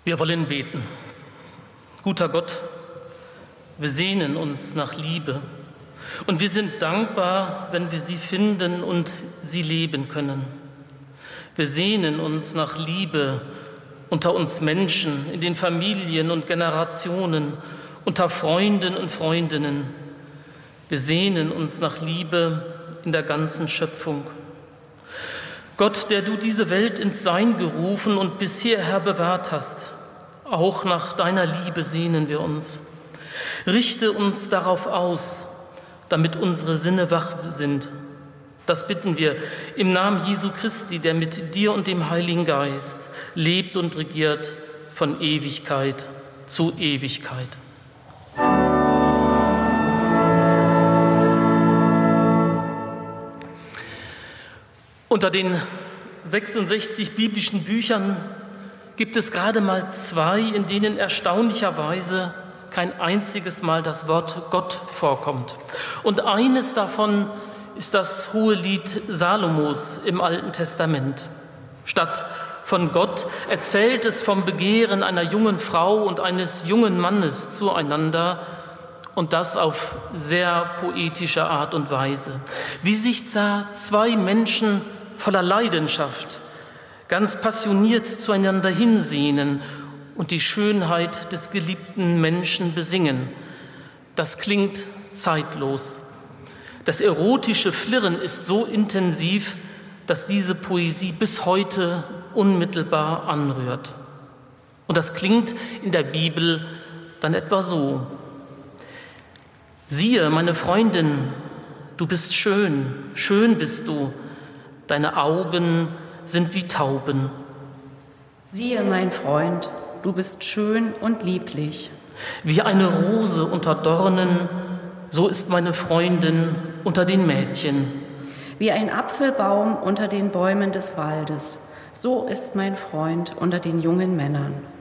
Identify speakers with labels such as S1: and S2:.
S1: Wir wollen beten. Guter Gott, wir sehnen uns nach Liebe und wir sind dankbar, wenn wir sie finden und sie leben können. Wir sehnen uns nach Liebe unter uns Menschen, in den Familien und Generationen, unter Freunden und Freundinnen. Wir sehnen uns nach Liebe in der ganzen Schöpfung. Gott, der du diese Welt ins Sein gerufen und bis hierher bewahrt hast, auch nach deiner Liebe sehnen wir uns. Richte uns darauf aus, damit unsere Sinne wach sind. Das bitten wir im Namen Jesu Christi, der mit dir und dem Heiligen Geist lebt und regiert von Ewigkeit zu Ewigkeit. Unter den 66 biblischen Büchern gibt es gerade mal 2, in denen erstaunlicherweise kein einziges Mal das Wort Gott vorkommt. Und eines davon ist das Hohelied Salomos im Alten Testament. Statt von Gott erzählt es vom Begehren einer jungen Frau und eines jungen Mannes zueinander, und das auf sehr poetische Art und Weise. Wie sich da 2 Menschen voller Leidenschaft, ganz passioniert zueinander hinsehnen und die Schönheit des geliebten Menschen besingen. Das klingt zeitlos. Das erotische Flirren ist so intensiv, dass diese Poesie bis heute unmittelbar anrührt. Und das klingt in der Bibel dann etwa so: Siehe, meine Freundin, du bist schön, schön bist du, deine Augen sind wie Tauben.
S2: Siehe, mein Freund, du bist schön und lieblich.
S1: Wie eine Rose unter Dornen, so ist meine Freundin unter den Mädchen.
S2: Wie ein Apfelbaum unter den Bäumen des Waldes, so ist mein Freund unter den jungen Männern.